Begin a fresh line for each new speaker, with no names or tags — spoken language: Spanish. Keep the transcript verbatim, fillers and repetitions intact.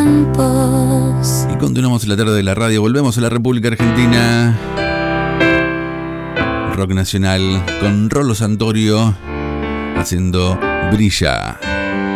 tiempos.
Y continuamos la tarde de la radio. Volvemos a la República Argentina. Rock nacional con Rolo Santorio haciendo Brilla.